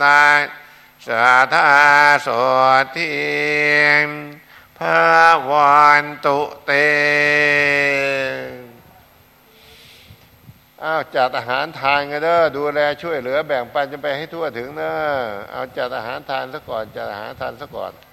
ตังสัทธาโสทิภาวันตุเตจัดอาหารทานกันเด้อดูแลช่วยเหลือแบ่งปันจะไปให้ทั่วถึงเด้อเอาจัดอาหารทานซะก่อนจัดอาหารทานซะก่อน